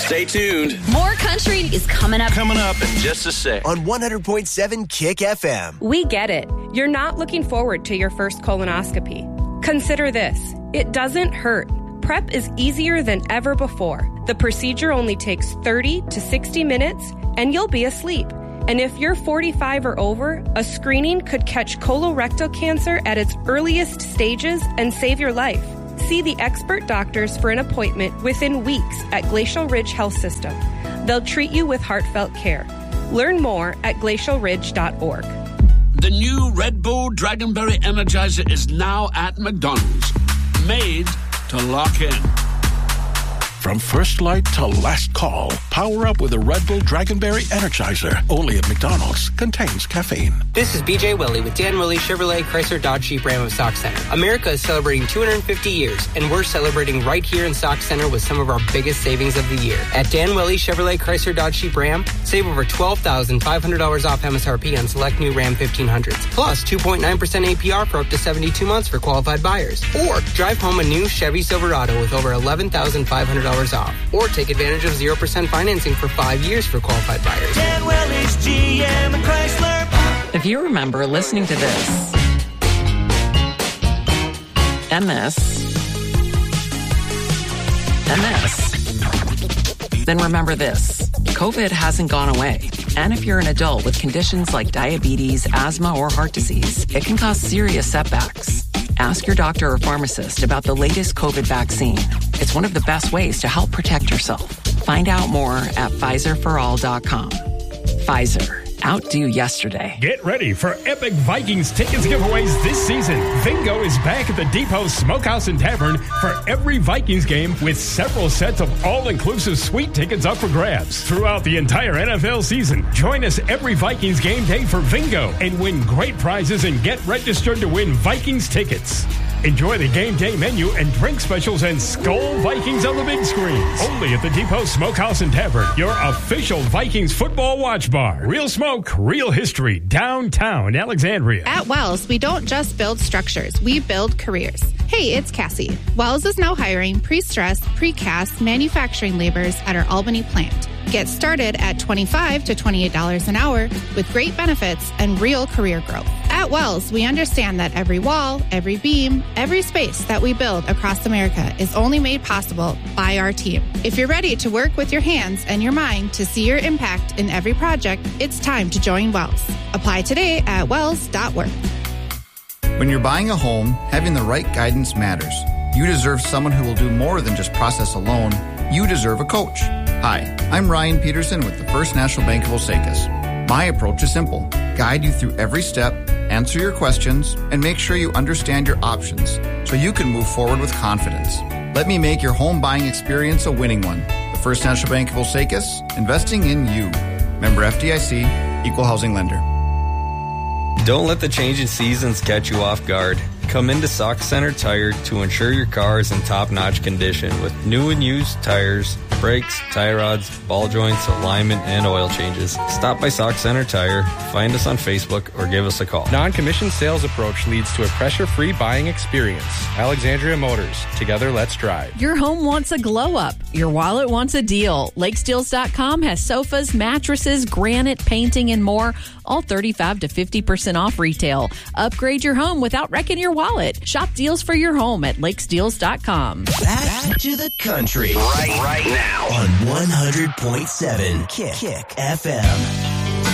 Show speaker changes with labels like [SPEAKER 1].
[SPEAKER 1] Stay tuned.
[SPEAKER 2] More country is coming up.
[SPEAKER 1] Coming up in just a sec.
[SPEAKER 3] On 100.7 Kick FM.
[SPEAKER 4] We get it. You're not looking forward to your first colonoscopy. Consider this. It doesn't hurt. Prep is easier than ever before. The procedure only takes 30 to 60 minutes, and you'll be asleep. And if you're 45 or over, a screening could catch colorectal cancer at its earliest stages and save your life. See the expert doctors for an appointment within weeks at Glacial Ridge Health System. They'll treat you with heartfelt care. Learn more at glacialridge.org.
[SPEAKER 5] The new Red Bull Dragonberry Energizer is now at McDonald's. Made to lock in.
[SPEAKER 6] From first light to last call, power up with a Red Bull Dragonberry Energizer. Only at McDonald's. Contains caffeine.
[SPEAKER 7] This is BJ Willie with Dan Willie Chevrolet Chrysler Dodge Jeep Ram of Sauk Center. America is celebrating 250 years, and we're celebrating right here in Sauk Center with some of our biggest savings of the year. At Dan Willie Chevrolet Chrysler Dodge Jeep Ram, save over $12,500 off MSRP on select new Ram 1500s, plus 2.9% APR for up to 72 months for qualified buyers. Or drive home a new Chevy Silverado with over $11,500 off. Or take advantage of 0% financing for 5 years for qualified buyers.
[SPEAKER 8] Dan Willie's GM and Chrysler.
[SPEAKER 9] If you remember listening to this, MS, then remember this. COVID hasn't gone away. And if you're an adult with conditions like diabetes, asthma, or heart disease, it can cause serious setbacks. Ask your doctor or pharmacist about the latest COVID vaccine. It's one of the best ways to help protect yourself. Find out more at PfizerForAll.com. Pfizer. Outdo yesterday.
[SPEAKER 10] Get ready for epic Vikings tickets giveaways this season. Vingo is back at the Depot Smokehouse and Tavern for every Vikings game with several sets of all-inclusive suite tickets up for grabs. Throughout the entire NFL season, join us every Vikings game day for Vingo and win great prizes and get registered to win Vikings tickets. Enjoy the game day menu and drink specials and Skull Vikings on the big screens. Only at the Depot Smokehouse and Tavern, your official Vikings football watch bar. Real smoke, real history, downtown Alexandria.
[SPEAKER 11] At Wells, we don't just build structures, we build careers. Hey, it's Cassie. Wells is now hiring pre-stressed, precast manufacturing laborers at our Albany plant. Get started at $25 to $28 an hour with great benefits and real career growth. At Wells, we understand that every wall, every beam, every space that we build across America is only made possible by our team. If you're ready to work with your hands and your mind to see your impact in every project, it's time to join Wells. Apply today at wells.work.
[SPEAKER 12] When you're buying a home, having the right guidance matters. You deserve someone who will do more than just process a loan. You deserve a coach. Hi, I'm Ryan Peterson with the First National Bank of Osakis. My approach is simple. Guide you through every step, answer your questions, and make sure you understand your options so you can move forward with confidence. Let me make your home buying experience a winning one. The First National Bank of Osakis, investing in you. Member FDIC, Equal Housing Lender.
[SPEAKER 13] Don't let the changing seasons catch you off guard. Come into Sauk Center Tire to ensure your car is in top-notch condition with new and used tires, brakes, tie rods, ball joints, alignment, and oil changes. Stop by Sauk Center Tire, find us on Facebook, or give us a call.
[SPEAKER 14] Non-commissioned sales approach leads to a pressure-free buying experience. Alexandria Motors. Together, let's drive.
[SPEAKER 15] Your home wants a glow-up. Your wallet wants a deal. LakesDeals.com has sofas, mattresses, granite, painting, and more, all 35 to 50% off retail. Upgrade your home without wrecking your wallet. Shop deals for your home at LakesDeals.com.
[SPEAKER 3] Back to the country right now on 100.7 Kick FM.